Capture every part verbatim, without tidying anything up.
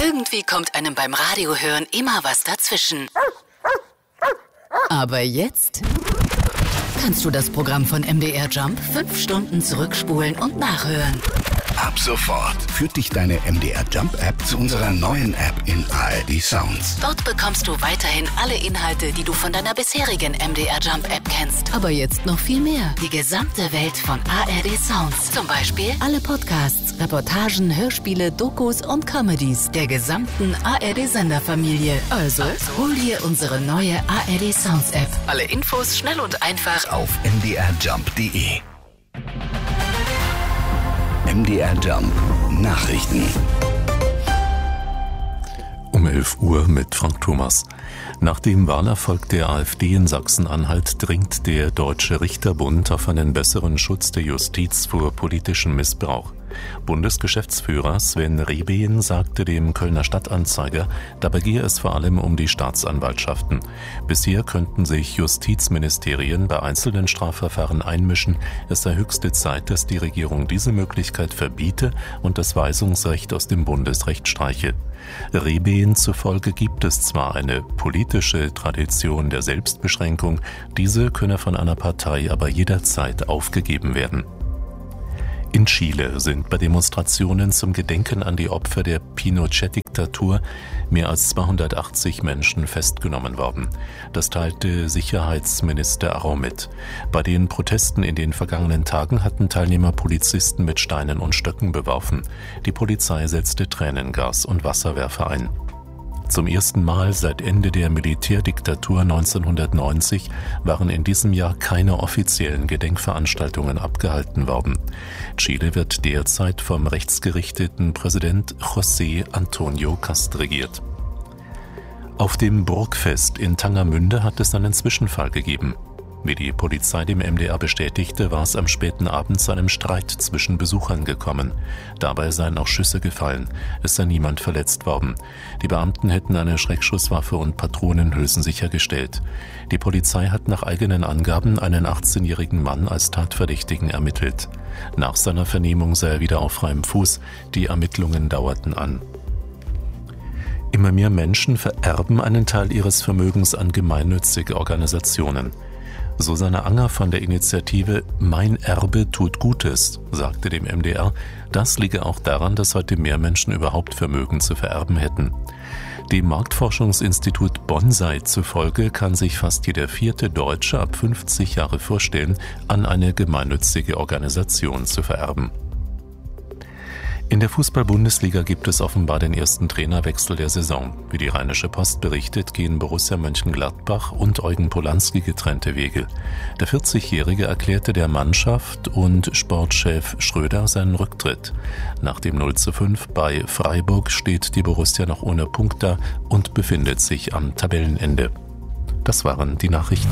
Irgendwie kommt einem beim Radiohören immer was dazwischen. Aber jetzt kannst du das Programm von M D R Jump fünf Stunden zurückspulen und nachhören. Ab sofort führt dich deine M D R Jump App zu unserer neuen App in A R D Sounds. Dort bekommst du weiterhin alle Inhalte, die du von deiner bisherigen M D R Jump App kennst. Aber jetzt noch viel mehr. Die gesamte Welt von A R D Sounds. Zum Beispiel alle Podcasts, Reportagen, Hörspiele, Dokus und Comedies der gesamten A R D-Senderfamilie. Also, also hol dir unsere neue A R D Sounds App. Alle Infos schnell und einfach auf m d r jump punkt d e. M D R Jump Nachrichten. Um elf Uhr mit Frank Thomas. Nach dem Wahlerfolg der AfD in Sachsen-Anhalt dringt der Deutsche Richterbund auf einen besseren Schutz der Justiz vor politischem Missbrauch. Bundesgeschäftsführer Sven Rehbein sagte dem Kölner Stadtanzeiger, dabei gehe es vor allem um die Staatsanwaltschaften. Bisher könnten sich Justizministerien bei einzelnen Strafverfahren einmischen. Es sei höchste Zeit, dass die Regierung diese Möglichkeit verbiete und das Weisungsrecht aus dem Bundesrecht streiche. Rehbein zufolge gibt es zwar eine politische Tradition der Selbstbeschränkung, diese könne von einer Partei aber jederzeit aufgegeben werden. In Chile sind bei Demonstrationen zum Gedenken an die Opfer der Pinochet-Diktatur mehr als zweihundertachtzig Menschen festgenommen worden. Das teilte Sicherheitsminister Arau mit. Bei den Protesten in den vergangenen Tagen hatten Teilnehmer Polizisten mit Steinen und Stöcken beworfen. Die Polizei setzte Tränengas und Wasserwerfer ein. Zum ersten Mal seit Ende der Militärdiktatur neunzehnhundertneunzig waren in diesem Jahr keine offiziellen Gedenkveranstaltungen abgehalten worden. Chile wird derzeit vom rechtsgerichteten Präsident José Antonio Cast regiert. Auf dem Burgfest in Tangermünde hat es einen Zwischenfall gegeben. Wie die Polizei dem M D R bestätigte, war es am späten Abend zu einem Streit zwischen Besuchern gekommen. Dabei seien auch Schüsse gefallen. Es sei niemand verletzt worden. Die Beamten hätten eine Schreckschusswaffe und Patronenhülsen sichergestellt. Die Polizei hat nach eigenen Angaben einen achtzehnjährigen Mann als Tatverdächtigen ermittelt. Nach seiner Vernehmung sei er wieder auf freiem Fuß. Die Ermittlungen dauerten an. Immer mehr Menschen vererben einen Teil ihres Vermögens an gemeinnützige Organisationen. Susanne Anger von der Initiative Mein Erbe tut Gutes sagte dem M D R, das liege auch daran, dass heute mehr Menschen überhaupt Vermögen zu vererben hätten. Dem Marktforschungsinstitut Bonsai zufolge kann sich fast jeder vierte Deutsche ab fünfzig Jahre vorstellen, an eine gemeinnützige Organisation zu vererben. In der Fußball-Bundesliga gibt es offenbar den ersten Trainerwechsel der Saison. Wie die Rheinische Post berichtet, gehen Borussia Mönchengladbach und Eugen Polanski getrennte Wege. Der vierzigjährige erklärte der Mannschaft und Sportchef Schröder seinen Rücktritt. Nach dem null zu fünf bei Freiburg steht die Borussia noch ohne Punkt da und befindet sich am Tabellenende. Das waren die Nachrichten.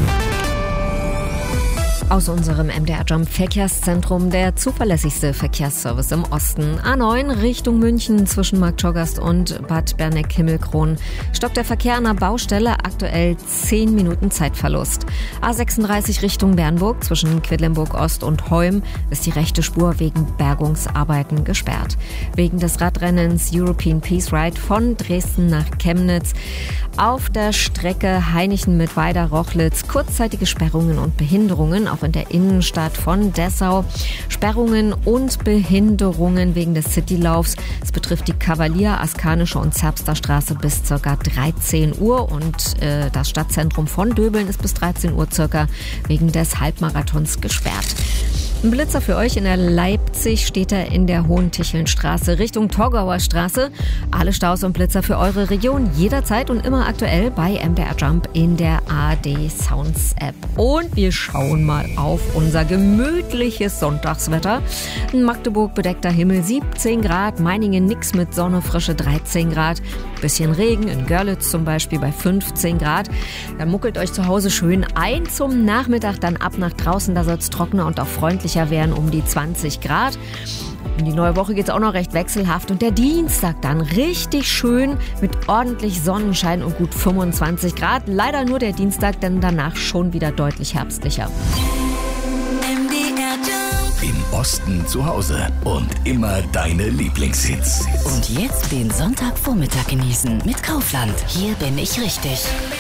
Aus unserem M D R Jump Verkehrszentrum der zuverlässigste Verkehrsservice im Osten. A neun Richtung München zwischen Marktschorgast und Bad Berneck-Himmelkron. Stockt der Verkehr an der Baustelle, aktuell zehn Minuten Zeitverlust. A sechsunddreißig Richtung Bernburg zwischen Quedlinburg Ost und Heum ist die rechte Spur wegen Bergungsarbeiten gesperrt. Wegen des Radrennens European Peace Ride von Dresden nach Chemnitz auf der Strecke Hainichen-Mittweida-Rochlitz kurzzeitige Sperrungen und Behinderungen, auch in der Innenstadt von Dessau. Sperrungen und Behinderungen wegen des Citylaufs. Es betrifft die Kavalier-, Askanische und Zerbster Straße bis ca. dreizehn Uhr und äh, das Stadtzentrum von Döbeln ist bis dreizehn Uhr circa wegen des Halbmarathons gesperrt. Ein Blitzer für euch in der Leipzig-Städter in der Hohentichelnstraße Richtung Torgauer Straße. Alle Staus und Blitzer für eure Region jederzeit und immer aktuell bei M D R Jump in der A R D Sounds App. Und wir schauen mal auf unser gemütliches Sonntagswetter. In Magdeburg bedeckter Himmel siebzehn Grad, Meiningen nix mit Sonne, frische dreizehn Grad. Bisschen Regen in Görlitz zum Beispiel bei fünfzehn Grad. Dann muckelt euch zu Hause schön ein zum Nachmittag, dann ab nach draußen, da soll es trockener und auch freundlicher werden um die zwanzig Grad. In die neue Woche geht es auch noch recht wechselhaft und der Dienstag dann richtig schön mit ordentlich Sonnenschein und gut fünfundzwanzig Grad. Leider nur der Dienstag, denn danach schon wieder deutlich herbstlicher. Im Osten zu Hause und immer deine Lieblingshits. Und jetzt den Sonntagvormittag genießen mit Kaufland. Hier bin ich richtig.